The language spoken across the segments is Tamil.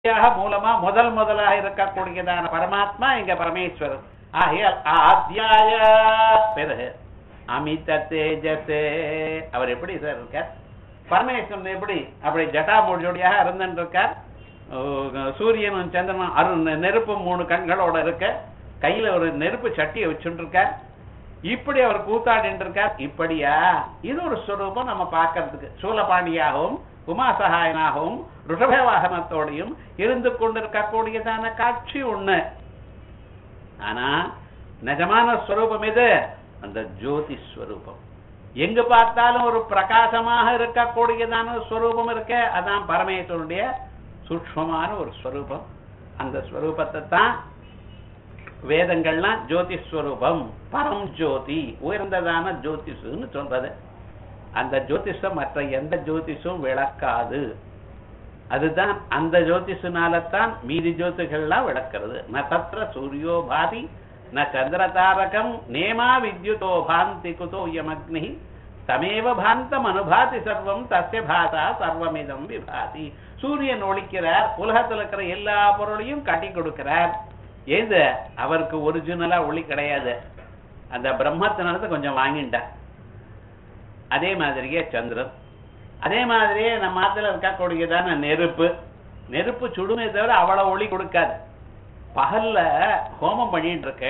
மூலமா முதலாக இருக்கக்கூடியதான பரமாத்மா இங்க பரமேஸ்வரன். ஆகையால் ஆத்யாய பிறகு அமித தேஜசே அவர் எப்படி சார் இருக்கார்? பரமேஸ்வரன் எப்படி அப்படி ஜட்டாமூடியாக இருந்துட்டு இருக்கார். சூரியனும் சந்திரனும் நெருப்பு 3 கண்களோட இருக்க, கையில ஒரு நெருப்பு சட்டியை வச்சுட்டு இருக்கார். இப்படி அவர் கூத்தாடிட்டு இருக்கார். இப்படியா இது ஒரு ஸ்வரூபம் நம்ம பார்க்கறதுக்கு. சூலபாணியாகவும் உமாசகாயனாகவும் ருஷப வாகனத்தோடையும் இருந்து கொண்டிருக்கக்கூடியதான காட்சி ஒண்ணு. ஆனா நிஜமான ஸ்வரூபம் இது அந்த ஜோதி ஸ்வரூபம். எங்க பார்த்தாலும் ஒரு பிரகாசமாக இருக்கக்கூடியதான ஸ்வரூபம் இருக்க, அதான் பரமேஸ்வரனுடைய சூக்ஷ்மமான ஒரு ஸ்வரூபம். அந்த ஸ்வரூபத்தை தான் வேதங்கள்லாம் ஜோதி ஸ்வரூபம், பரம் ஜோதி, உயர்ந்ததான ஜோதிஷுன்னு சொல்றது. அந்த ஜோதிஷம் மற்ற எந்த ஜோதிஷும் விளக்காது. அதுதான் அந்த ஜோதிஷனால்தான் மீதி ஜோதிகள்லாம் விளக்கிறது. ந தத்ர சூரியோ பாதி ந சந்திர தாரகம் நேமா வித்யுதோ பாந்தி குதோ யமக்னி தமேவ பாந்தம் அனுபாதி சர்வம் தஸ்ய பாசா சர்வமிதம் விபாதி. சூரியன் ஒளிக்கிறார், உலகத்தில் இருக்கிற எல்லா பொருளையும் காட்டி கொடுக்கிறார். ஏது அவருக்கு ஒரிஜினலா ஒளி கிடையாது, அந்த பிரம்மத்தினத்தை கொஞ்சம் வாங்கிட்டார். அதே மாதிரியே சந்திரன், அதே மாதிரியே நம்ம ஆத்துல இருக்கக்கூடியதான நெருப்பு சுடுமே தவிர அவ்வளவு ஒளி கொடுக்காது. பகல்ல ஹோமம் பண்ணிட்டு இருக்க,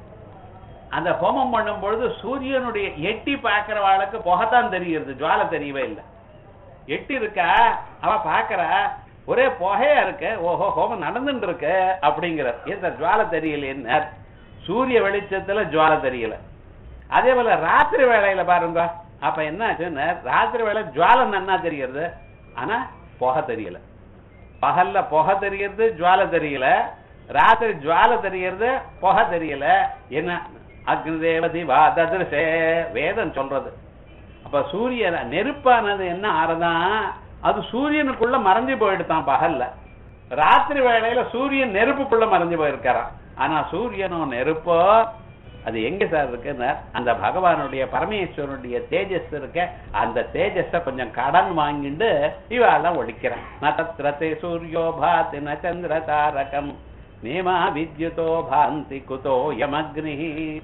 அந்த ஹோமம் பண்ணும் பொழுது சூரியனுடைய எட்டி பார்க்கிறவாளுக்கு புகைத்தான் தெரிகிறது, ஜுவாலை தெரியவே இல்லை. எட்டி இருக்கா, அவ பாக்குறா ஒரே புகையா இருக்கு, ஓஹோ ஹோமம் நடந்துட்டு இருக்கு அப்படிங்கிற. ஏன் ஜுவாலை தெரியல? சூரிய வெளிச்சத்துல ஜுவாலை தெரியல. அதே போல ராத்திரி வேளையில பாருங்க, அப்ப என்ன ஆச்சுன்னா ராத்திரி வேலை ஜுவாலை நன்னா தெரிகிறது, ஆனா புகை தெரியல. பகல்ல புகை தெரிகிறது, ஜுவாலை தெரியல. ராத்திரி ஜுவாலை தெரிகிறது, புகை தெரியல. என்ன அக்னி தேவதி வாதே வேதம் சொல்றது. அப்ப சூரியன் நெருப்பானது என்ன ஆறதான், அது சூரியனுக்குள்ள மறைஞ்சு போயிடுதான் பகல்ல. ராத்திரி வேளையில சூரியன் நெருப்புக்குள்ள மறைஞ்சு போயிருக்காராம். ஆனா சூரியனோ நெருப்போ அது எங்க சார் இருக்குன்னு அந்த பகவானுடைய பரமேஸ்வரனுடைய தேஜஸ் இருக்க, அந்த தேஜஸ கொஞ்சம் கடன் வாங்கிட்டு இவாளெல்லாம் ஒழிக்கிறான். நதத்ரதே சூரியோ பாதி ந சந்திர தாரகம் நேமா வித்யுதோ பாந்தி குதோ யமக்னி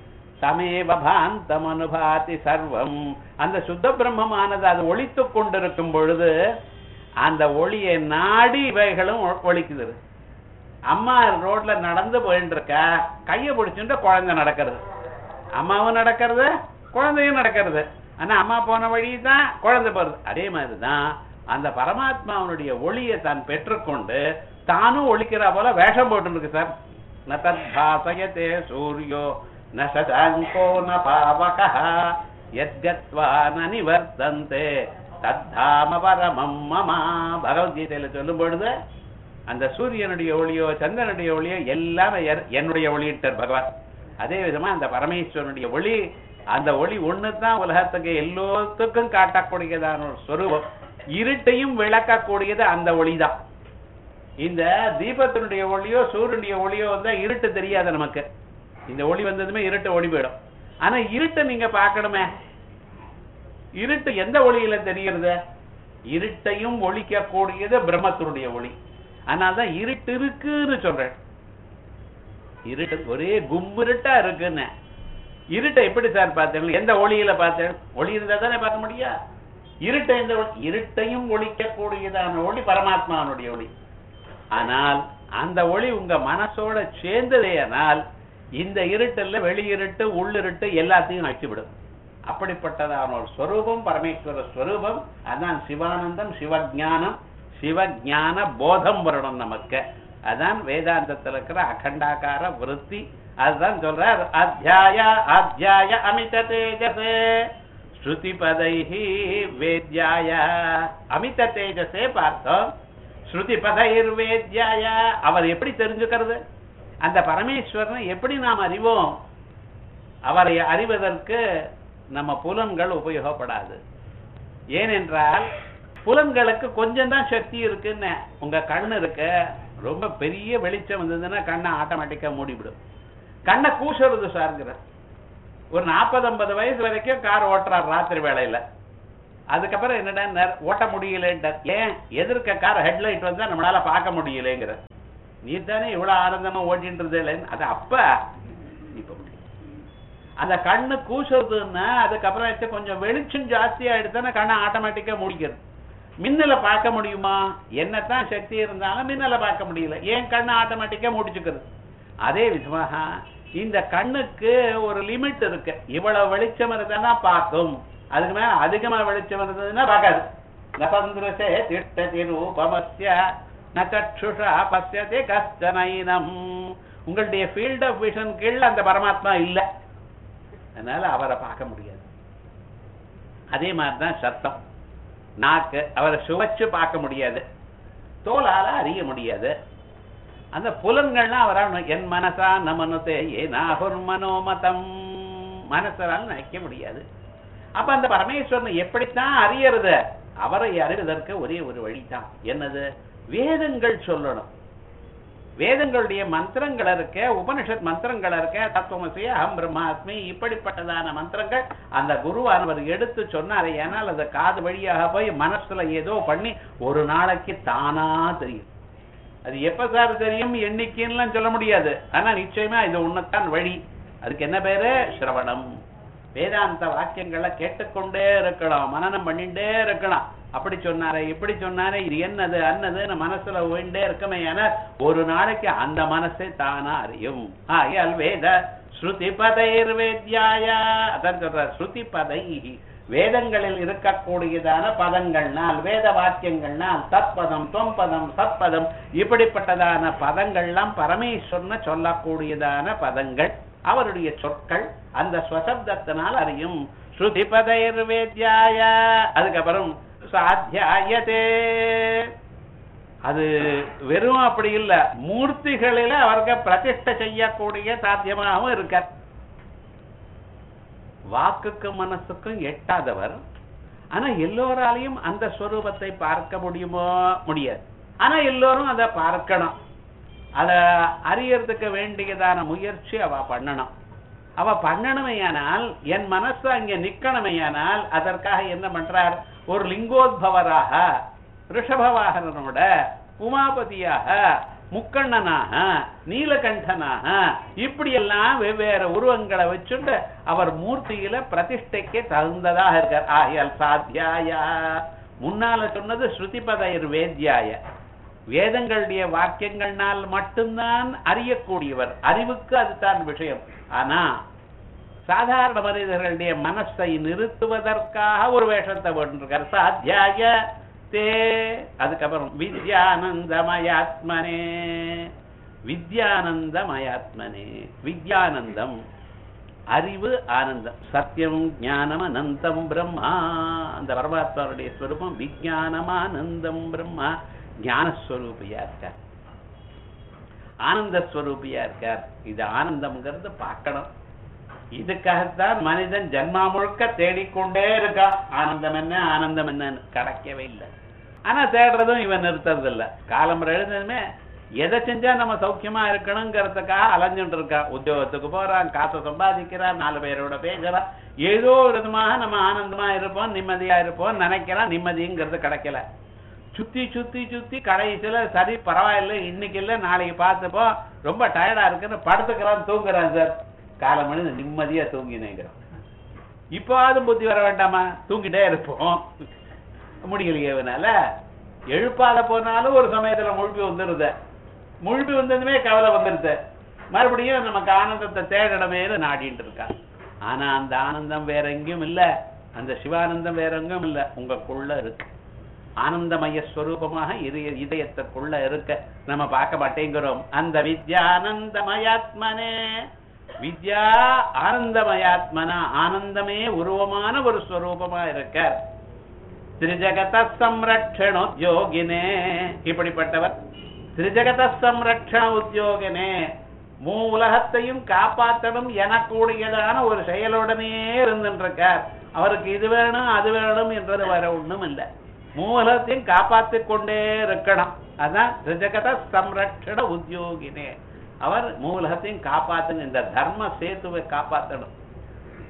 தமேவ பாந்தம் அனுபாதி சர்வம். அந்த சுத்த பிரம்மமானது அது ஒளித்து கொண்டிருக்கும் பொழுது அந்த ஒளியை நாடி இவைகளும் ஒழிக்குது. அம்மா ரோட்ல நடந்து போயிட்டு இருக்கா, கையை பிடிச்சுட்டு குழந்தை நடக்கிறது, அம்மாவும் நடக்கிறது குழந்தையும் நடக்கிறது. ஆனா அம்மா போன வழி தான் குழந்தை போறது. அதே மாதிரிதான் அந்த பரமாத்மாவனுடைய ஒளியை தான் பெற்றுக்கொண்டு தானும் ஒழிக்கிற போல வேஷம் போட்டு இருக்கு சார். ந தத்பாசயதே சூரியோ ந சசாங்கோ ந பாவகஹ யத்கத்வா ந நிவர்த்தந்தே தத்தாம பரமம் மம. பகவத்கீதையில சொல்லும் பொழுது அந்த சூரியனுடைய ஒளியோ சந்திரனுடைய ஒளியோ எல்லாம் என்னுடைய ஒளியிட்டார் பகவான். அதே விதமா அந்த பரமேஸ்வரனுடைய ஒளி, அந்த ஒளி ஒண்ணுதான் உலகத்துக்கு எல்லோத்துக்கும் காட்டக்கூடியதான ஒரு ஸ்வரூபம். இருட்டையும் விளக்கக்கூடியது அந்த ஒளிதான். இந்த தீபத்தினுடைய ஒளியோ சூரியனுடைய ஒளியோ வந்தா இருட்டு தெரியாது நமக்கு. இந்த ஒளி வந்ததுமே இருட்டு ஓடி போயிடும். ஆனா இருட்டை நீங்க பார்க்கணுமே, இருட்டு எந்த ஒளியில தெரிகிறது? இருட்டையும் ஒழிக்கக்கூடியது பிரம்மத்தினுடைய ஒளி. அதனால்தான் இருட்டு இருக்குன்னு சொல்றேன். இருட்டு ஒரே கும்பிருட்டா இருக்குன்னு. இருட்டை எப்படி சார் பார்த்தேன்? எந்த ஒளியில பார்த்தேன்? ஒளி இருந்தா தானே பார்க்க முடியா? இருட்டை எந்த இருட்டையும் ஒழிக்கக்கூடியதான ஒளி பரமாத்மானுடைய ஒளி. ஆனால் அந்த ஒளி உங்க மனசோட சேர்ந்ததேனால் இந்த இருட்டுல வெளியிருட்டு உள்ளிருட்டு எல்லாத்தையும் அழிச்சுவிடும். அப்படிப்பட்டதான ஒரு ஸ்வரூபம் பரமேஸ்வர ஸ்வரூபம். அதான் சிவானந்தம், சிவஞானம், சிவஞான போதம் வரணும் நமக்கு. அதான் வேதாந்தத்தில் இருக்கிற அகண்டாகார விருத்தி. அதுதான் சொல்றார் அத்தியாய அமித தேஜசே ஸ்ருதி பதைஹி வேத்யாய. அமித தேஜசே பார்த்தோம், ஸ்ருதி பதைர் வேத்யாய. அவர் எப்படி தெரிஞ்சுக்கிறது? அந்த பரமேஸ்வரனை எப்படி நாம் அறிவோம்? அவரை அறிவதற்கு நம்ம புலன்கள் உபயோகப்படாது. ஏனென்றால் புலன்களுக்கு கொஞ்சம் தான் சக்தி இருக்குன்னு. உங்க கண்ணு இருக்கு, ரொம்ப பெரிய வெளிச்சம் வந்ததுன்னா கண்ணை ஆட்டோமேட்டிக்கா மூடிவிடும். கண்ணை கூசுறது சார்ங்கிற ஒரு 40-50 வயசு வரைக்கும் கார் ஓட்டுறார் ராத்திரி வேளையில. அதுக்கப்புறம் என்னடா ஓட்ட முடியலன்றார். ஏன்? எதிர்க்க கார் ஹெட்லைட் வந்தா நம்மளால பார்க்க முடியலங்கிற. நீ தானே இவ்வளவு ஆனந்தமா ஓட்டின்றது இல்லைன்னு. அது அப்ப இப்ப முடியும். அந்த கண்ணு கூசுறதுன்னா அதுக்கப்புறம் கொஞ்சம் வெளிச்சம் ஜாஸ்தி ஆயிடுச்சுன்னா கண்ணை ஆட்டோமேட்டிக்கா முடிக்கிறது. மின்னல பார்க்க முடியுமா? என்னத்தான் சக்தி இருந்தாலும் மின்னல பார்க்க முடியல. ஏன்? கண்ணு ஆட்டோமேட்டிக்கா முடிச்சுக்கிறது. அதே விதமாக இந்த கண்ணுக்கு ஒரு லிமிட் இருக்கு. இவ்வளவு வெளிச்சம் இருந்தா பார்க்கும், அதுக்கு மேல அதிகமா வெளிச்சம் இருந்ததுன்னா பார்க்காது. நபந்திரசே திஷ்டதி ரூபமஸ்ய ந சக்ஷுஷா பஸ்யதே கஷ்டநைனம். உங்களுடைய ஃபீல்ட் ஆஃப் விஷன் கீழ அந்த பரமாத்மா இல்ல, அதனால அவரை பார்க்க முடியாது. அதே மாதிரிதான் சத்தம். நாக்கு அவரை சுவைச்சு பார்க்க முடியாது, தோலால அறிய முடியாது. அந்த புலன்கள்லாம் அவரால் என் மனசா நமனுதே ஏனாகுர் மனோமதம், மனசால் நினைக்க முடியாது. அப்ப அந்த பரமேஸ்வரன் எப்படித்தான் அறியறது? அவரை அறிவதற்கு ஒரே ஒரு வழிதான். என்னது? வேதங்கள் சொல்லணும். வேதங்களுடைய மந்திரங்கள் இருக்க, உபனிஷத் மந்திரங்கள் இருக்க, தத்துவமசி அகம் பிரம்மாஸ்மி, இப்படிப்பட்டதான மந்திரங்கள் அந்த குருவானவர் எடுத்து சொன்னாரே. ஏனால் அந்த காது வழியாக போய் மனசுல ஏதோ பண்ணி ஒரு நாளைக்கு தானா தெரியும். அது எப்ப சார் தெரியும், எண்ணிக்கைன்னு சொல்ல முடியாது. ஆனா நிச்சயமா இது உன்னத்தான் வழி. அதுக்கு என்ன பேரு? சிரவணம். வேதாந்த வாக்கியங்களை கேட்டுக்கொண்டே இருக்கலாம், மனனம் பண்ணிட்டே இருக்கலாம். அப்படி சொன்னாரே, இப்படி சொன்னாரே, இது என்னது அன்னதுன்னு மனசுல ஓய்ண்டே இருக்கமே. என ஒரு நாளைக்கு அந்த மனசை தானா அறியும். ஆயல் வேத ஸ்ருதி பதைர் வேத்யாய, அதான் சொல்ற. ஸ்ருதி பதை, வேதங்களில் இருக்கக்கூடியதான பதங்கள்னால், வேத வாக்கியங்கள்னால், தத்பதம் தொம்பதம் சத்பதம், இப்படிப்பட்டதான பதங்கள்லாம் பரமேஸ்வரன் சொல்லக்கூடியதான பதங்கள், அவருடைய சொற்கள். அந்த ஸ்வசப்தத்தினால் அறியும். ஸ்ருதி பதைர் வேத்யாய. அதுக்கப்புறம் சாத்தியாயதே, அது வெறும் அப்படி இல்ல, மூர்த்திகளில அவருக்கு பிரதிஷ்டை செய்யக்கூடிய சாத்தியமாகவும் இருக்கார். வாக்குக்கும் மனசுக்கும் எட்டாதவர். ஆனா எல்லோராலையும் அந்த ஸ்வரூபத்தை பார்க்க முடியுமோ? முடியாது. ஆனா எல்லோரும் அதை பார்க்கணும். அத அறியறதுக்கு வேண்டியதான முயற்சி அவ பண்ணணும். அவ பண்ணணுமையானால், என் மனசு அங்க நிக்கணுமையானால், அதற்காக என்ன பண்றார்? ஒரு லிங்கோத்பவராக, ரிஷபவாகனனோட, உமாபதியாக, முக்கண்ணனாக, நீலகண்டனாக, இப்படி எல்லாம் வெவ்வேறு உருவங்களை வச்சுட்டு அவர் மூர்த்தியில பிரதிஷ்டைக்கு தகுந்ததாக இருக்கார். ஆகியால் சாத்தியாய, முன்னால சொன்னது ஸ்ருதிபதைர் வேத்யாய, வேதங்களுடைய வாக்கியங்கள்னால் மட்டும்தான் அறியக்கூடியவர். அறிவுக்கு அதுதான் விஷயம். ஆனா சாதாரண மனிதர்களுடைய மனசை நிறுத்துவதற்காக ஒரு வேஷத்தை போட்டிருக்கார். சாத்தியாய தே. அதுக்கப்புறம் வித்யானந்தமயாத்மனே, வித்யானந்தமயாத்மனே, வித்யானந்தம் அறிவு ஆனந்தம். சத்தியம் ஞானம் அனந்தம் பிரம்மா. அந்த பரமாத்மாவுடைய ஸ்வரூபம் விஜயானமானந்தம் பிரம்மா. ஞானஸ்வரூபியா இருக்கார், ஆனந்தஸ்வரூபியா இருக்கார். இது ஆனந்தம்ங்கிறது பார்க்கணும். இதுக்காகத்தான் மனிதன் ஜன்மா முழுக்க தேடிக்கொண்டே இருக்கான். ஆனந்தம் என்ன, ஆனந்தம் என்னன்னு கிடைக்கவே இல்லை. ஆனா தேடுறதும் இவன் நிறுத்துறது இல்ல. காலம் எழுந்ததுமே எதை செஞ்சா நம்ம சௌக்கியமா இருக்கணுங்கிறதுக்காக அலைஞ்சுட்டு இருக்கான். உத்தியோகத்துக்கு போறான், காசை சம்பாதிக்கிறான், 4 பேரோட பேசுறான். ஏதோ ஒரு விதமாக நம்ம ஆனந்தமா இருப்போம், நிம்மதியா இருப்போம் நினைக்கிறான். நிம்மதிங்கிறது கிடைக்கல. சுத்தி சுத்தி சுத்தி கடைசியில சரி பரவாயில்ல, இன்னைக்கு இல்ல நாளைக்கு பார்த்துப்போம், ரொம்ப டயர்டா இருக்குன்னு படுத்துக்கிறான், தூங்குறான். சார் காலம் மணி நிம்மதியா தூங்கினேங்கிறான். இப்போது புத்தி வர வேண்டாமா? தூங்கிட்டே இருப்போம், முடியலையேனால எழுப்பாத போனாலும் ஒரு சமயத்துல முழுப்பி வந்துருது. முழுப்பி வந்ததுமே கவலை வந்துருது. மறுபடியும் நமக்கு ஆனந்தத்தை தேடணுமே நாடிட்டு இருக்கான். ஆனா அந்த ஆனந்தம் வேற எங்கேயும் இல்ல, அந்த சிவானந்தம் வேற எங்கேயும் இல்ல, உங்களுக்குள்ள இருக்கு. ஆனந்தமய ஸ்வரூபமாக இதயத்துக்குள்ள இருக்க நம்ம பார்க்க மாட்டேங்கிறோம். அந்த வித்யானந்தமயாத்மனே, வித்யா ஆனந்தமயாத்மனா, ஆனந்தமே உருவமான ஒரு ஸ்வரூபமா இருக்க. திரிஜகத சம்ரட்சண உத்யோகினே, இப்படிப்பட்டவர். திரிஜகத சம்ரட்சண உத்யோகினே, மூலகத்தையும் காப்பாற்றணும் எனக்கூடியதான ஒரு செயலுடனே இருந்துருக்கார். அவருக்கு இது வேணும் அது வேணும் என்றது வேற ஒண்ணும் இல்லை. மூலத்தையும் காப்பாற்றிக் கொண்டே இருக்கணும். அதான் திரிஜகத சம்ரட்சண உத்யோகினே. அவர் மூலகத்தையும் காப்பாற்றணும், இந்த தர்ம சேத்துவை காப்பாற்றணும்.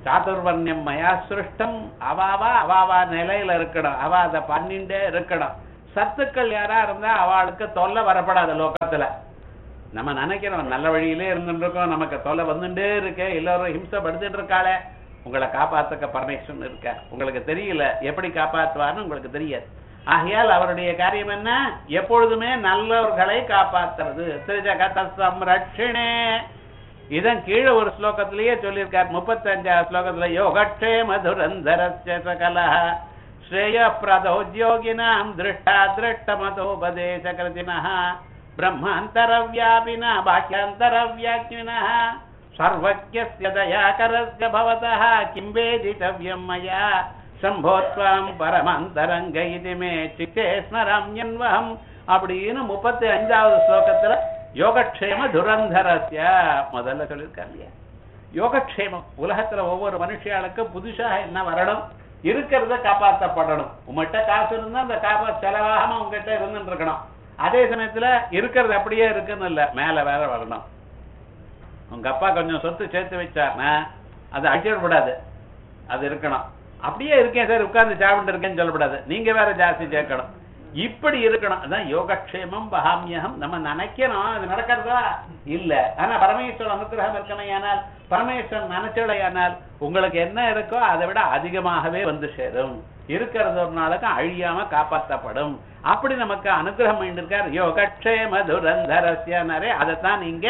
சாதுர்வர்ணியம் மயா சிருஷ்டம். அவாவா நிலையில இருக்கணும், அவ அதை பண்ணிட்டே இருக்கணும். சத்துக்கள் யாரா இருந்தா அவளுக்கு தொல்லை வரப்படாத லோகத்துல. நம்ம நினைக்கிறோம் நல்ல வழியிலே இருந்துட்டு இருக்கோம், நமக்கு தொல்லை வந்துட்டே இருக்கு, எல்லாரும் ஹிம்சப்படுத்திட்டு இருக்காளே, உங்களை காப்பாத்துக்க பரமேஸ்வரன் இருக்க. உங்களுக்கு தெரியல எப்படி காப்பாற்றுவார்னு உங்களுக்கு தெரியாது. ஆகையால் அவருடைய காரியம் என்ன? எப்பொழுதுமே நல்லவர்களை காப்பாத்துறது. திருஜகத சம்ரட்சிணே. இதன் கீழே ஒரு ஸ்லோகத்திலேயே சொல்லியிருக்கார். 35வது ஸ்லோகத்துல யோகக்ஷேம துரந்தரஸ்ய சகலஹ ஸ்ரேய பிரதோத்யோகினாம் திருஷ்டா திருஷ்டமதோபதேச கிருதினஹ பிரம்மாந்தரவ்யாபினா பாக்யாந்தரவ்யாக்கினஹ சர்வஜ்ஞஸ்ய தயாகரஸ்ய பவதஹ கிம் வேதிதவ்யம் மயா சம்போத்வாம் பரமாந்தரங்க இதுமே சித்தே ஸ்மராம்யன்வஹம் அப்படின்னு 35வது ஸ்லோகத்துல யோகக்ஷேம துரந்தரஸ்ய முதல்ல சொல்லியிருக்காங்க இல்லையா. யோகக்ஷேமம், உலகத்துல ஒவ்வொரு மனுஷியாளுக்கும் புதுசாக என்ன வரணும், இருக்கிறத காப்பாற்றப்படணும். உங்கள்கிட்ட காசு இருந்தா அந்த காப்பா செலவாகாம உங்ககிட்ட இருந்துட்டு இருக்கணும். அதே சமயத்துல இருக்கிறது அப்படியே இருக்குன்னு இல்ல, மேல வேற வரணும். உங்க அப்பா கொஞ்சம் சொத்து சேர்த்து வச்சாருன்னா அது அழிச்சிடக்கூடாது, அது இருக்கணும். அப்படியே இருக்கேன் சார் உட்கார்ந்து சாப்பிட்டு இருக்கேன்னு சொல்லக்கூடாது, நீங்க வேற ஜாஸ்தி சேர்க்கணும். இப்படி இருக்கணும். அதான் யோகக்ஷேமம் பகாமியகம். நம்ம நினைக்கணும், அது நடக்கிறதா இல்ல. ஆனா பரமேஸ்வரன் அனுகிரகம் இருக்கணும். ஆனால் பரமேஸ்வரன் நினைச்சடையானால் உங்களுக்கு என்ன இருக்கோ அதை விட அதிகமாகவே வந்து சேரும். இருக்கிறது ஒரு நாளுக்கு அழியாம காப்பாற்றப்படும். அப்படி நமக்கு அனுகிரகம் பண்ணிருக்கார். யோகக்ஷேம துரந்தரஸ்யனரே அதைத்தான் நீங்க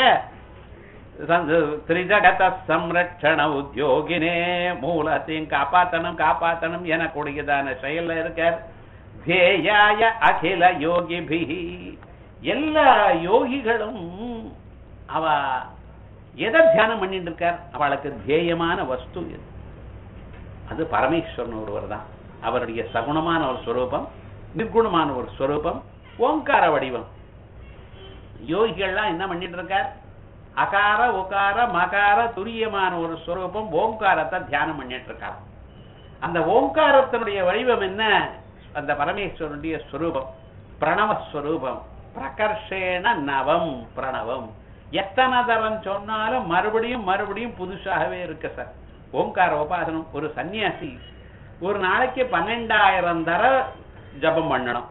திரிஜகத சம்ரட்சண உத்தியோகினே மூலத்தையும் காப்பாத்தணும் எனக்கூடியதான செயல்ல இருக்கார். தேயாய அகில யோகிபிஹி. எல்லா யோகிகளும் அவ எதை தியானம் பண்ணிட்டு இருக்கார்? அவளுக்கு தியேயமான வஸ்து எது? அது பரமேஸ்வரன் ஒருவர் தான். அவருடைய சகுணமான ஒரு ஸ்வரூபம், நிர்குணமான ஒரு ஸ்வரூபம், ஓங்கார வடிவம். யோகிகள்லாம் என்ன பண்ணிட்டு இருக்கார்? அகார உகார மகார துரியமான ஒரு ஸ்வரூபம் ஓங்காரத்தை தியானம் பண்ணிட்டு இருக்கார். அந்த ஓங்காரத்தினுடைய வடிவம் என்ன? அந்த பரமேஸ்வரனுடைய ஸ்வரூபம் பிரணவஸ்வரூபம். பிரகர்ஷேண நவம் பிரணவம். எத்தனை தரம் சொன்னாலும் மறுபடியும் புதுசாகவே இருக்கு சார் ஓங்கார உபாசனம். ஒரு சன்னியாசி ஒரு நாளைக்கு 12,000 தர ஜபம் பண்ணணும்.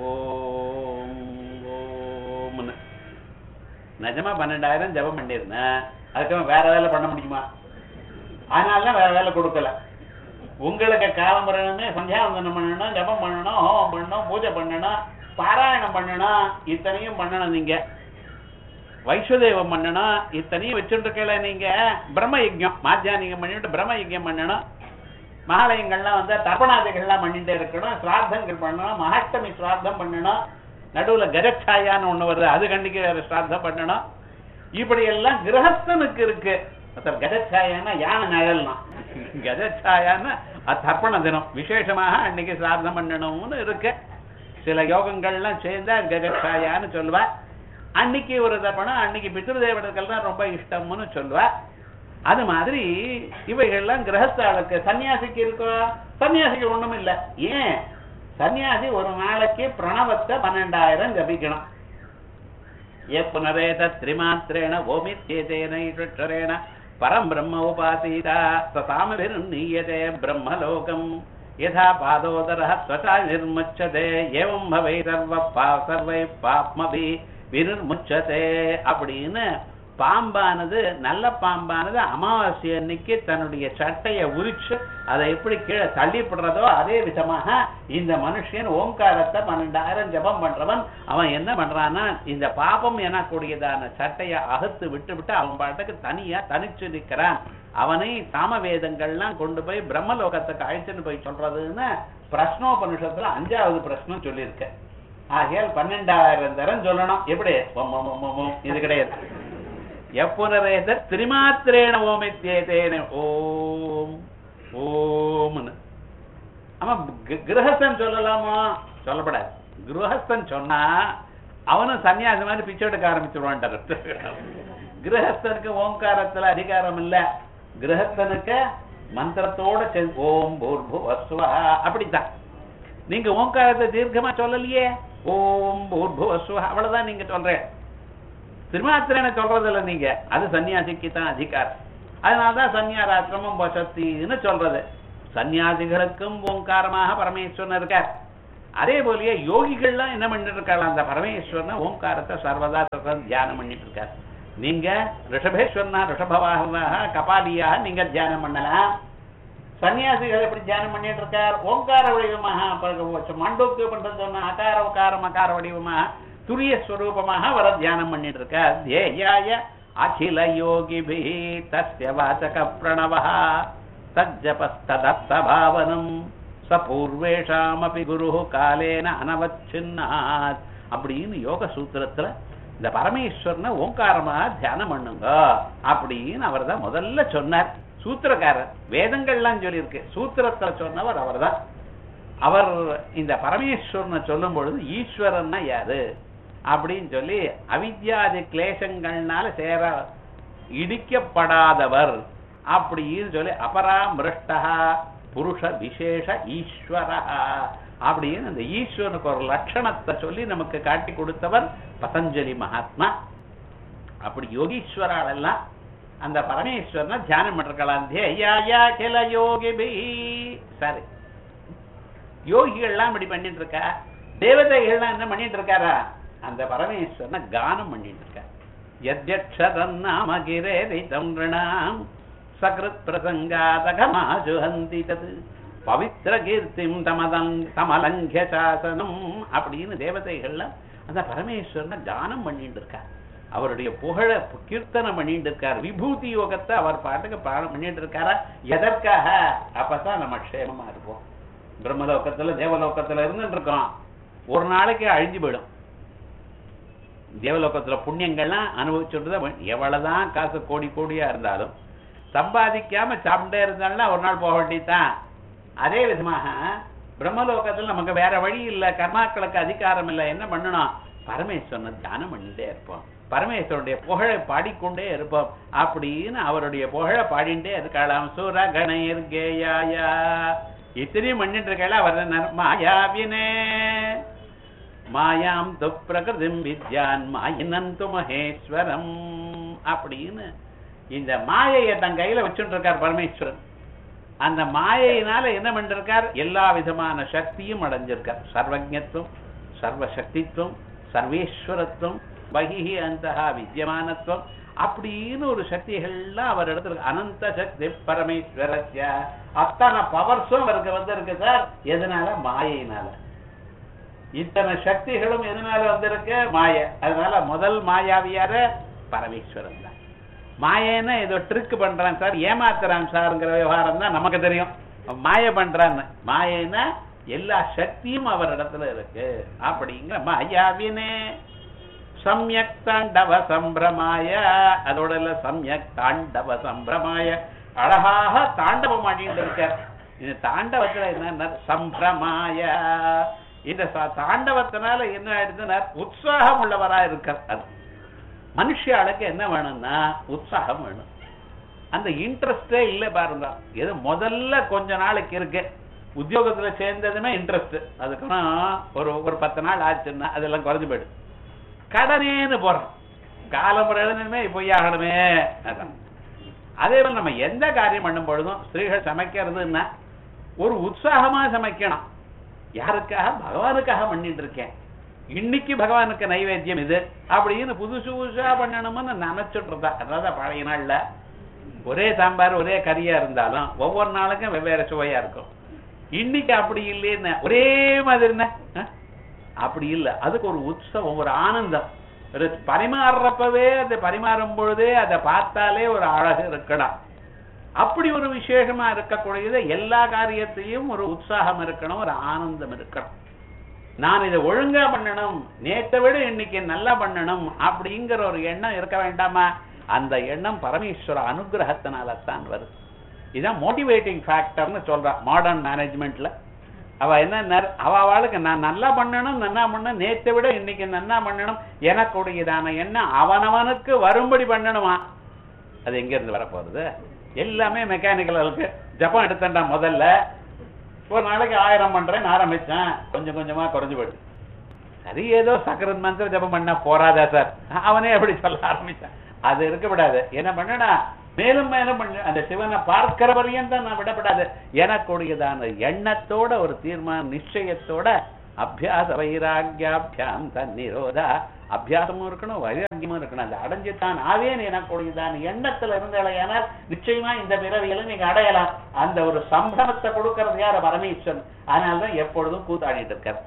ஓம் ஓம்னு நிஜமா 12,000 ஜபம் பண்ணிருந்தேன். அதுக்கு வேற வேலை பண்ண முடியுமா? அதனாலதான் வேற வேலை கொடுக்கல. உங்களுக்கு காலம் பண்ணணுமே, சந்தியாவந்தனம் பண்ணணும், ஜபம் பண்ணணும், ஹோமம் பண்ணணும், பூஜை பண்ணணும், பாராயணம் பண்ணணும், இத்தனையும் பண்ணணும். நீங்க வைஸ்வதேவம் பண்ணணும், இத்தனையும் வச்சுட்டு இருக்கல. நீங்க பிரம்ம யஜ்யம் மாத்தியானிகம் பண்ணிட்டு பிரம்ம யஜ்யம் பண்ணணும். மகாலயங்கள்லாம் வந்து தர்ப்பணாதிகள்லாம் பண்ணிட்டே இருக்கணும். சிரார்த்தங்கள் பண்ணணும், மகாஷ்டமி சிரார்த்தம் பண்ணணும். நடுவுல கஜச்சாயான்னு ஒண்ணு வருது, அது கண்டிக்கு வேற சிரார்த்தம் பண்ணணும். இப்படி எல்லாம் கிரகஸ்தனுக்கு இருக்கு. கஜச்சாயான்னா யானை நிழல்னா, கஜச்சாயான்னு தர்ப்பண தினம் விசேஷமாக அன்னைக்கு சிரார்த்தம் பண்ணணும்னு இருக்கு. சில யோகங்கள்லாம் சேர்ந்தா கஜச்சாயான்னு சொல்லுவா. அன்னைக்கு ஒரு தர்ப்பணம், அன்னைக்கு பித்ருதேவர்கள் தான் ரொம்ப இஷ்டம்னு சொல்லுவா. அது மாதிரி இவைகள்லாம் கிரகஸ்தாளுக்கு. சன்னியாசிக்கு இருக்கோ? சன்னியாசிக்கு ஒண்ணும் இல்லை. ஏன்? சன்னியாசி ஒரு நாளைக்கு பிரணவத்தை 12,000 ஜபிக்கணும். புனரேத திரிமாத்திரேண ஓமித்யேதேன பரம் பிரம்ம உபாசீதா ததாமவிர்நீயதே பிரம்மலோகம் யதா பாதோதரஹ த்வசா நிர்முச்சதே ஏவம் பவை சர்வை பாப்மபி வினிர்முச்சதே அப்படின்னு பாம்பானது, நல்ல பாம்பானது அமாவாசை அன்னைக்கு தன்னுடைய சட்டையை உரிச்சு அதை எப்படி கீழே தள்ளிப்படுறதோ அதே விதமாக இந்த மனுஷன் ஓங்காரத்தை 12,000 ஜபம் பண்றவன் அவன் என்ன பண்றான்னா இந்த பாபம் எனக்கூடியதான சட்டையை அகத்து விட்டு அவன் பாட்டுக்கு தனியா தனிச்சு நிற்கிறான். அவனை சாமவேதங்கள்லாம் கொண்டு போய் பிரம்மலோகத்துக்கு அழைச்சுன்னு போய் சொல்றதுன்னு பிரஷ்னோபனிஷத்துல 5வது பிரஷ்னம் சொல்லியிருக்க. ஆகையால் 12,000 தரம் சொல்லணும். எப்படி? இது கிடையாது. எப்புனரேத திரிமாத்திரேண ஓமித்யேதேன ஓம் ஓம்னு. ஆமா, கிரகஸ்தன் சொல்லலாமா? சொல்லப்படாது. கிரகஸ்தன் சொன்னா அவனும் சன்னியாசி மாதிரி பிச்சை எடுக்க ஆரம்பிச்சுடுவான்ட்டார். கிரகஸ்தனுக்கு ஓங்காரத்துல அதிகாரம் இல்ல. கிரகஸ்தனுக்கு மந்திரத்தோட ஓம் பூர்புவஸ்வஹ அப்படித்தான். நீங்க ஓங்காரத்தை தீர்க்கமா சொல்லலையே. ஓம் பூர்புவஸ்வஹ அவ்வளவுதான் நீங்க சொல்றேன். திருமாத்திரனை சொல்றது இல்ல நீங்க. அது சன்னியாசிக்கு தான் அதிகாரம். அதனாலதான் சன்னியாராசிரமம் வசத்தின்னு சொல்றது. சன்னியாசிகளுக்கும் ஓங்காரமாக பரமேஸ்வரன் இருக்கார். அதே போலயே யோகிகள்லாம் என்ன பண்ணிட்டு இருக்காங்க, அந்த பரமேஸ்வரன் ஓங்காரத்தை சர்வதா தியானம் பண்ணிட்டு இருக்காரு. நீங்க ரிஷபேஸ்வரனா, ரிஷபவாக, கபாலியாக நீங்க தியானம் பண்ணலாம். சன்னியாசிகள் எப்படி தியானம் பண்ணிட்டு இருக்கார், ஓங்கார வடிவமாக மாண்டோக்கிய பண்றது அகார உகாரம் அகார வடிவமாக துரிய ஸ்வரூபமாக வர தியானம் பண்ணிட்டு இருக்கார். தேயாய அகில யோகிபி தஸ்ய வாசக பிரணவஹ தஜ்ஜபஸ்ததர்த்தபாவனம் சபூர்வேஷாமபி குரு காலேன அனவச்சின்னாத் அப்படின்னு யோக சூத்திரத்துல இந்த பரமேஸ்வரனை ஓங்காரமாக தியானம் பண்ணுங்க அப்படின்னு அவர் தான் முதல்ல சொன்னார். சூத்திரக்காரர், வேதங்கள்லாம் சொல்லியிருக்கு, சூத்திரத்துல சொன்னவர் அவர் தான். அவர் இந்த பரமேஸ்வரனை சொல்லும் பொழுது ஈஸ்வரன்னா யாரு அப்படின்னு சொல்லி அவித்யாதி கிளேசங்கள்னால சேர இடிக்கப்படாதவர் அப்படின்னு சொல்லி அபராமிருஷ்டா புருஷ விசேஷ ஈஸ்வர அப்படின்னு அந்த ஈஸ்வரனுக்கு ஒரு லட்சணத்தை சொல்லி நமக்கு காட்டி கொடுத்தவர் பதஞ்சலி மகாத்மா. அப்படி யோகீஸ்வரால் எல்லாம் அந்த பரமேஸ்வரனை தியானம் பண்ணிருக்கலாம். கில யோகிபி. சரி, யோகிகள்லாம் இப்படி பண்ணிட்டு இருக்கா, தேவதைகள்லாம் என்ன பண்ணிட்டு இருக்காரா, அந்த பரமேஸ்வரனை கானம் பண்ணிட்டு இருக்கா. யத்யக்ஷரம் நாம கிரேரிதம் ரிணாம் சக்ருத் பிரசங்காதகமாஜுஹந்தி தது பவித்ர கீர்த்திம் தமலங்கிய சாசனம் அப்படின்னு தேவதைகள்லாம் அந்த பரமேஸ்வரனை கானம் பண்ணிட்டு இருக்கா. அவருடைய புகழ கீர்த்தனை பண்ணிட்டு இருக்கார். விபூதி யோகத்தை அவர் பாட்டுக்கு பாடம் பண்ணிட்டு இருக்காரா. எதற்காக? அப்பதான் நம்ம க்ஷேமமா இருப்போம். பிரம்மலோகத்துல தேவலோகத்துல இருந்துட்டு இருக்கோம், ஒரு நாளைக்கு அழிஞ்சு போயிடும். தேவலோகத்துல புண்ணியங்கள்லாம் அனுபவிச்சுட்டு எவ்வளவுதான் காசு கோடி கோடியா இருந்தாலும் சம்பாதிக்காம சாப்பிட்டே இருந்தாலும் ஒரு நாள் போக வேண்டியதுதான். அதே விதமாக பிரம்மலோகத்துல நமக்கு வேற வழி இல்லை, கர்மாக்களுக்கு அதிகாரம் இல்லை. என்ன பண்ணணும்? பரமேஸ்வரனை தியானம் பண்ணிட்டே இருப்போம், பரமேஸ்வரனுடைய புகழை பாடிக்கொண்டே இருப்போம் அப்படின்னு அவருடைய புகழை பாடிண்டே இருக்கலாம். சூர கணயர் கேயாயா இத்தனையும் பண்ணிட்டு இருக்கால அவர் மாயாவினே மாயாம் து பிரகிருதிம் வித்யான் மாயினந்து மகேஸ்வரம் அப்படின்னு இந்த மாயையை தன் கையில வச்சுட்டு இருக்கார் பரமேஸ்வரன். அந்த மாயையினால என்ன பண்ணிருக்கார், எல்லா விதமான சக்தியும் அடைஞ்சிருக்கார். சர்வஜத்துவம், சர்வசக்தித்துவம், சர்வேஸ்வரத்துவம், பகிஹி அந்தஹா வித்யமானத்துவம் அப்படின்னு ஒரு சக்திகள்லாம் அவர் இடத்துல அனந்த சக்தி பரமேஸ்வரஸ்ய அத்தனை பவர்ஸும் அவருக்கு வந்திருக்கு சார். எதனால? மாயையினால. இத்தனை சக்திகளும் எதனால வந்திருக்கு? மாய. அதனால முதல் மாயாவியார பரமேஸ்வரன் தான். மாயன்னா ஏதோ ட்ரிக் பண்றான் சார், ஏமாத்துறான் சார்ங்கிற விவகாரம் தான் நமக்கு தெரியும். மாய பண்றான்னு. மாயன்னா எல்லா சக்தியும் அவர் இடத்துல இருக்கு அப்படிங்கிற மாயாவினே சம்யக் தாண்டவ சம்பிரமாய. அதோட இல்ல, சம்யக் தாண்டவ சம்பிரமாய, அழகாக தாண்டவம் ஆடிட்டு இருக்கார். இந்த தாண்டவத்துல என்ன சம்பிரமாய, இந்த தாண்டவத்தினால என்ன ஆயிடுதுன்னா உற்சாகம் உள்ளவரா இருக்கார். அது மனுஷாளுக்கு என்ன வேணும்னா உற்சாகம் வேணும். அந்த இன்ட்ரெஸ்டே இல்ல பாருங்க. எது முதல்ல கொஞ்ச நாளைக்கு இருக்கு, உத்தியோகத்துல சேர்ந்ததுமே இன்ட்ரெஸ்ட், அதுக்கெல்லாம் ஒரு 10 நாள் ஆச்சுன்னா அதெல்லாம் குறைஞ்சு போயிடும். கடனேன்னு போறோம், காலமுறை எழுதுமே பொய்யாகணுமே. அதான் அதே போல நம்ம எந்த காரியம் பண்ணும் பொழுதும் ஸ்திரீகள் சமைக்கிறதுன்னா ஒரு உற்சாகமா சமைக்கணும். யாருக்காக? பகவானுக்காக பண்ணிட்டு இருக்கேன், இன்னைக்கு பகவானுக்கு நைவேத்தியம் இது அப்படின்னு புதுசு புதுசா பண்ணணும்னு நினைச்சுட்டு இருந்தா. அதாவது பழைய நாள்ல ஒரே சாம்பார் ஒரே கறியா இருந்தாலும் ஒவ்வொரு நாளுக்கும் வெவ்வேறு சுவையா இருக்கும். இன்னைக்கு அப்படி இல்லைன்னு ஒரே மாதிரி அப்படி இல்லை. அதுக்கு ஒரு உற்சவம், ஒரு ஆனந்தம். பரிமாறுறப்பவே அதை பரிமாறும் பொழுதே அதை பார்த்தாலே ஒரு அழகு இருக்கலாம். அப்படி ஒரு விசேஷமா இருக்கக்கூடியது. எல்லா காரியத்தையும் ஒரு உற்சாகம் இருக்கணும், ஒரு ஆனந்தம் இருக்கணும். நான் இதை ஒழுங்கா பண்ணணும், நேற்றை விட இன்னைக்கு நல்லா பண்ணணும் அப்படிங்கிற ஒரு எண்ணம் இருக்க வேண்டாமா? அந்த எண்ணம் பரமேஸ்வர அனுகிரகத்தினால தான் வருது. இதுதான் மோட்டிவேட்டிங் ஃபேக்டர்னு சொல்றா மாடர்ன் மேனேஜ்மெண்ட்ல. அவ என்ன, அவளுக்கு நான் நல்லா பண்ணணும், நன்னா பண்ணணும், நேற்றை விட இன்னைக்கு நன்னா பண்ணணும், எனக்குடையதான எண்ணம் அவனவனுக்கு வரும்படி பண்ணணுமா? அது எங்க இருந்து வரப்போறது? எல்லாமே மெக்கானிக்கல் இருக்கு. ஜப்பான் எடுத்தா முதல்ல ஒரு நாளைக்கு 1000 பண்றேன்னு ஆரம்பிச்சேன், கொஞ்சம் கொஞ்சமா குறைஞ்சு போயிடுது. சரி, ஏதோ சக்கரன் மந்திர ஜபம் பண்ணா போறாதா சார், அவனே எப்படி சொல்ல ஆரம்பிச்சான். அது இருக்க விடாது. என்ன பண்ணனா மேலும் மேலும் அந்த சிவனை பார்க்கிற வரையும் தான் நான் விடப்படாது எனக்கூடியதான எண்ணத்தோட ஒரு தீர்மானம் நிச்சயத்தோட அபியாச வைராக்கியாபியாம் தன்னிரோதா அபியாசமும் இருக்கணும் வைராக்கியமும் இருக்கணும். அந்த அடைஞ்சுத்தான் ஆவேன் எனக்கூடியதான எண்ணத்துல இருந்தால் நிச்சயமா இந்த பிறவியில நீங்க அடையலாம். அந்த ஒரு சம்பவத்தை கொடுக்கறது யார பரமேஸ்வரன். அதனால்தான் எப்பொழுதும் கூத்தாடிட்டு இருக்கார்.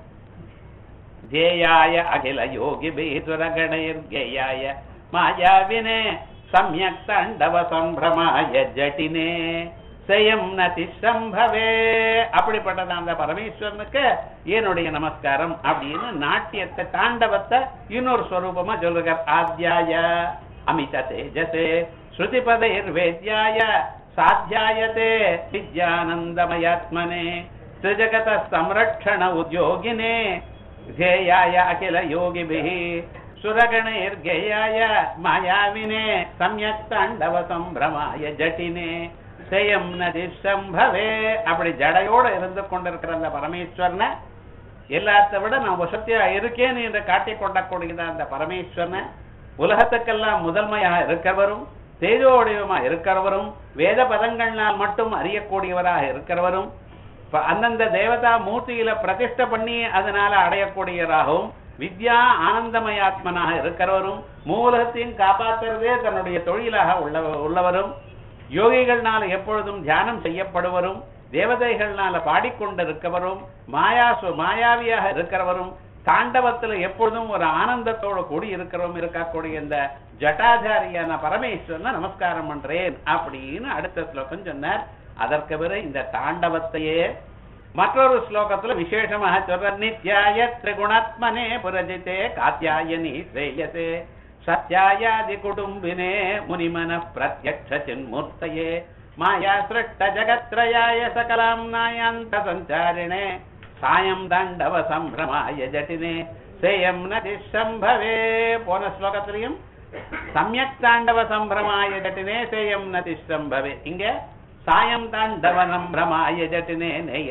ஜேயாய அகில யோகி பீஸ்வரகணயர் கேயாய மாயாவினே சம்யக் தாண்டவ சம்பிரமாய ஜட்டினே செயம் நதி சம்பவே. அப்படிப்பட்டது அந்த பரமேஸ்வரனுக்கு என்னுடைய நமஸ்காரம் அப்படின்னு நாட்டியத்தை தாண்டவத்தை இன்னொரு ஸ்வரூபமா சொல்றார். ஆத்யாய அமித தேஜசே ஸ்ருதிபதைர் வேத்யாய சாத்தியாயதே வித்யானந்தமயாத்மனே திரிஜகத சம்ரக்ஷண உத்யோகினே தேயாய அகில யோகிபிஹி சுரகணைர் கேயாய மாயாவினே சம்யக் தாண்டவ சம்பிரமாய ஜட்டினே செயம் நதி சம்பவே. அப்படி ஜடையோட இருந்து கொண்டிருக்கிற அந்த பரமேஸ்வரனை எல்லாத்த விட நான் வசத்தியா இருக்கேன் என்று காட்டிக் கொண்டக்கூடிய அந்த பரமேஸ்வரனை உலகத்துக்கெல்லாம் முதன்மையாக இருக்கிறவரும் தேஜோடிவமா இருக்கிறவரும் வேத பதங்கள்னால் மட்டும் அறியக்கூடியவராக இருக்கிறவரும் அந்தந்த தேவதா மூர்த்தியில பிரதிஷ்ட பண்ணி அதனால அடையக்கூடியவராகவும் வித்யா ஆனந்தமயாத்மனாக இருக்கிறவரும் மூலகத்தையும் காப்பாற்றுறதே தன்னுடைய தொழிலாக உள்ளவரும் யோகிகள்னால எப்பொழுதும் தியானம் செய்யப்படுவரும் தேவதைகள்னால பாடிக்கொண்டிருக்கிறவரும் மாயாவியாக இருக்கிறவரும் தாண்டவத்துல எப்பொழுதும் ஒரு ஆனந்தத்தோடு கூடி இருக்கிறவரும் இருக்கக்கூடிய இந்த ஜட்டாதாரியான பரமேஸ்வரனை நமஸ்காரம் பண்றேன் அப்படின்னு அடுத்த ஸ்லோகம் சொன்னார். அதற்கு பிறகு இந்த தாண்டவத்தையே மற்றொரு ஸ்லோகத்துல விசேஷமாக சொல்ற. நித்யாய திரிகுணாத்மனே புரஜிதே காத்யாயனி ஸ்ரேயசே சத்யாயாதி குடும்பினே முனிமன பிரத்யக்ஷ சின்மூர்த்தயே மாயா சிருஷ்ட ஜகத்ரயாய சகலாம் நாயாந்த சஞ்சாரிணே சாயம் தாண்டவ சம்பிரமாய ஜட்டினே சேயம் நதி சம்பவே. போன ஸ்லோகத்திலையும் சம்யக் தாண்டவ சம்பிரமாய ஜட்டினே சேயம் நதி சம்பவே. இங்க சாயம் தாண்டவ சம்பிரமாய ஜட்டினே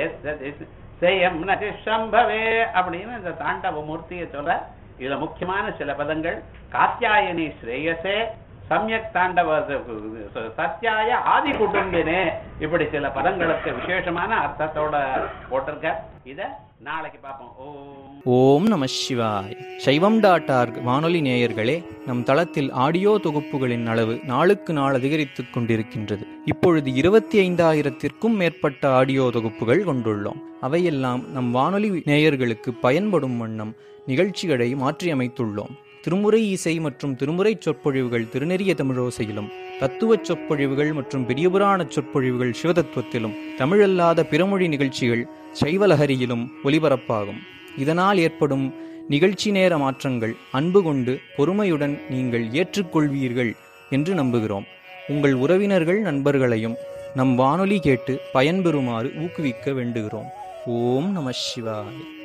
சேயம் நதி சம்பவே அப்படின்னு இந்த தாண்டவ மூர்த்தியை சொல்ற. இதுல முக்கியமான சில பதங்கள் காத்யாயனி ஸ்ரேயசே சம்யக் தாண்டவ சத்யாய ஆதி குடும்பினே இப்படி சில பதங்களுக்கு விசேஷமான அர்த்தத்தோட போட்டிருக்க. இத நாளைக்கு பார்ப்போம். ஓம் நம சிவாய். சைவம்.org வானொலி நேயர்களே, நம் தளத்தில் ஆடியோ தொகுப்புகளின் அளவு நாளுக்கு நாள் அதிகரித்துக் கொண்டிருக்கின்றது. இப்பொழுது 25,000-க்கும் மேற்பட்ட ஆடியோ தொகுப்புகள் கொண்டுள்ளோம். அவையெல்லாம் நம் வானொலி நேயர்களுக்கு பயன்படும் வண்ணம் நிகழ்ச்சிகளை மாற்றியமைத்துள்ளோம். திருமுறை இசை மற்றும் திருமுறை சொற்பொழிவுகள் திருநெறிய தமிழோசையிலும், தத்துவ சொற்பொழிவுகள் மற்றும் பெரியபுராண சொற்பொழிவுகள் சிவதத்துவத்திலும், தமிழல்லாத பிறமொழி நிகழ்ச்சிகள் சைவலஹரியிலும் ஒலிபரப்பாகும். இதனால் ஏற்படும் நிகழ்ச்சி நேர மாற்றங்கள் அன்பு கொண்டு பொறுமையுடன் நீங்கள் ஏற்றுக்கொள்வீர்கள் என்று நம்புகிறோம். உங்கள் உறவினர்கள் நண்பர்களையும் நம் வானொலி கேட்டு பயன்பெறுமாறு ஊக்குவிக்க வேண்டுகிறோம். ஓம் நம சிவாய.